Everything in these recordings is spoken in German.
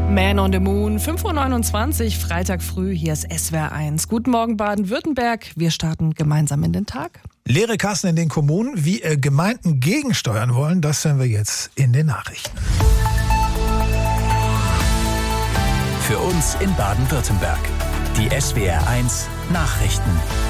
Man on the Moon, 5:29 Uhr, Freitag früh, hier ist SWR 1. Guten Morgen Baden-Württemberg, wir starten gemeinsam in den Tag. Leere Kassen in den Kommunen, wie Gemeinden gegensteuern wollen, das hören wir jetzt in den Nachrichten. Für uns in Baden-Württemberg, die SWR 1 Nachrichten.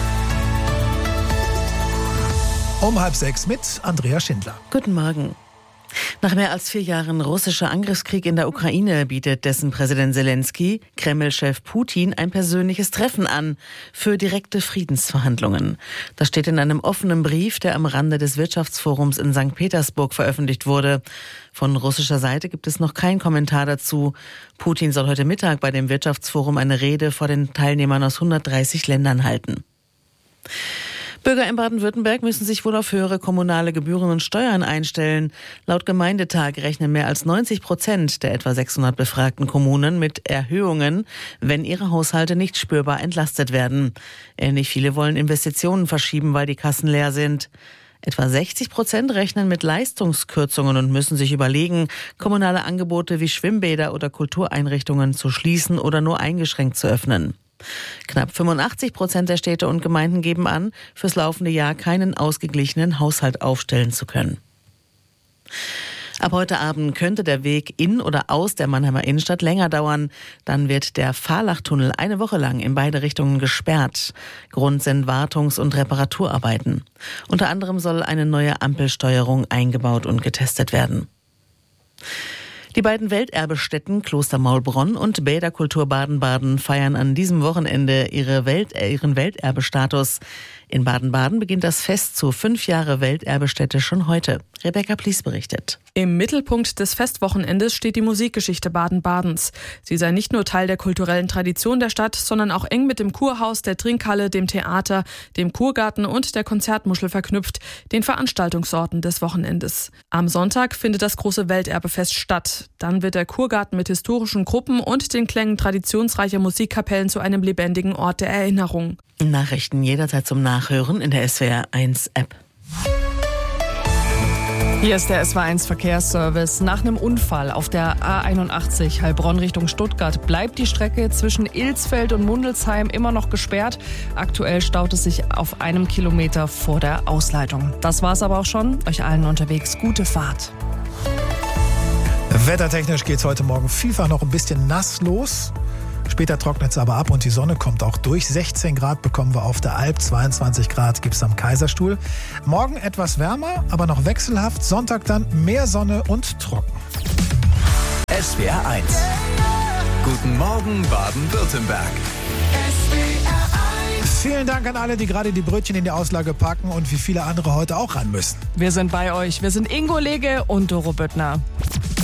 Um 5:30 mit Andrea Schindler. Guten Morgen. Nach mehr als 4 Jahren russischer Angriffskrieg in der Ukraine bietet dessen Präsident Zelensky Kreml-Chef Putin ein persönliches Treffen an für direkte Friedensverhandlungen. Das steht in einem offenen Brief, der am Rande des Wirtschaftsforums in St. Petersburg veröffentlicht wurde. Von russischer Seite gibt es noch keinen Kommentar dazu. Putin soll heute Mittag bei dem Wirtschaftsforum eine Rede vor den Teilnehmern aus 130 Ländern halten. Bürger in Baden-Württemberg müssen sich wohl auf höhere kommunale Gebühren und Steuern einstellen. Laut Gemeindetag rechnen mehr als 90% der etwa 600 befragten Kommunen mit Erhöhungen, wenn ihre Haushalte nicht spürbar entlastet werden. Ähnlich viele wollen Investitionen verschieben, weil die Kassen leer sind. Etwa 60% rechnen mit Leistungskürzungen und müssen sich überlegen, kommunale Angebote wie Schwimmbäder oder Kultureinrichtungen zu schließen oder nur eingeschränkt zu öffnen. Knapp 85% der Städte und Gemeinden geben an, fürs laufende Jahr keinen ausgeglichenen Haushalt aufstellen zu können. Ab heute Abend könnte der Weg in oder aus der Mannheimer Innenstadt länger dauern. Dann wird der Fahrlachtunnel eine Woche lang in beide Richtungen gesperrt. Grund sind Wartungs- und Reparaturarbeiten. Unter anderem soll eine neue Ampelsteuerung eingebaut und getestet werden. Die beiden Welterbestätten Kloster Maulbronn und Bäderkultur Baden-Baden feiern an diesem Wochenende ihren Welterbestatus. In Baden-Baden beginnt das Fest zu 5 Jahre Welterbestätte schon heute. Rebecca Plies berichtet. Im Mittelpunkt des Festwochenendes steht die Musikgeschichte Baden-Badens. Sie sei nicht nur Teil der kulturellen Tradition der Stadt, sondern auch eng mit dem Kurhaus, der Trinkhalle, dem Theater, dem Kurgarten und der Konzertmuschel verknüpft, den Veranstaltungsorten des Wochenendes. Am Sonntag findet das große Welterbefest statt. Dann wird der Kurgarten mit historischen Gruppen und den Klängen traditionsreicher Musikkapellen zu einem lebendigen Ort der Erinnerung. Nachrichten jederzeit zum Nachhören in der SWR 1 App. Hier ist der SWR 1 Verkehrsservice. Nach einem Unfall auf der A81 Heilbronn Richtung Stuttgart bleibt die Strecke zwischen Ilsfeld und Mundelsheim immer noch gesperrt. Aktuell staut es sich auf 1 Kilometer vor der Ausleitung. Das war's aber auch schon. Euch allen unterwegs gute Fahrt. Wettertechnisch geht's heute Morgen vielfach noch ein bisschen nass los. Später trocknet es aber ab und die Sonne kommt auch durch. 16 Grad bekommen wir auf der Alp, 22 Grad gibt es am Kaiserstuhl. Morgen etwas wärmer, aber noch wechselhaft. Sonntag dann mehr Sonne und trocken. SWR 1. Guten Morgen Baden-Württemberg. Vielen Dank an alle, die gerade die Brötchen in die Auslage packen und wie viele andere heute auch ran müssen. Wir sind bei euch. Wir sind Ingo Lege und Doro Büttner.